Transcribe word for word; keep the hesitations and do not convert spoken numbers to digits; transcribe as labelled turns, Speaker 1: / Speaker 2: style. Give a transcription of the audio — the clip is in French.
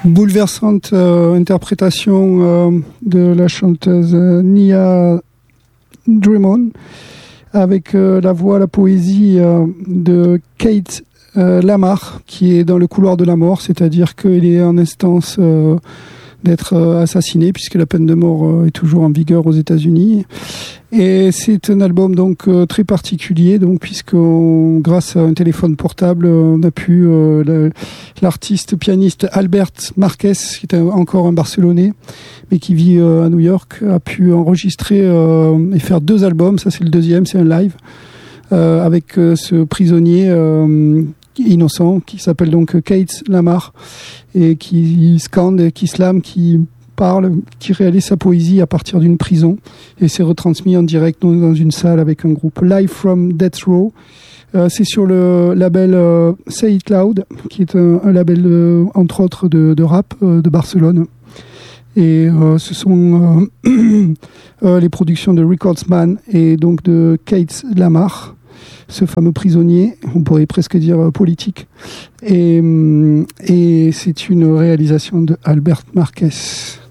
Speaker 1: bouleversante euh, interprétation euh, de la chanteuse Nia Drummond, avec euh, la voix, la poésie euh, de Kate euh, Lamar, qui est dans le couloir de la mort, c'est-à-dire qu'il est en instance euh, d'être euh, assassiné, puisque la peine de mort euh, est toujours en vigueur aux États-Unis. Et c'est un album donc euh, très particulier, donc puisque on, grâce à un téléphone portable, on a pu euh, le, l'artiste pianiste Albert Marquez, qui est un, encore un Barcelonais, mais qui vit euh, à New York, a pu enregistrer euh, et faire deux albums. Ça, c'est le deuxième, c'est un live euh, avec euh, ce prisonnier euh, innocent qui s'appelle donc Kate Lamar et qui scande, qui slame, qui parle, qui réalise sa poésie à partir d'une prison, et c'est retransmis en direct dans, dans une salle avec un groupe Live from Death Row. Euh, c'est sur le label euh, Say It Loud, qui est un, un label euh, entre autres de, de rap euh, de Barcelone. Et euh, ce sont euh, euh, les productions de Recordsman et donc de Kate Lamar, ce fameux prisonnier, on pourrait presque dire euh, politique. Et, et c'est une réalisation de Albert Marquez.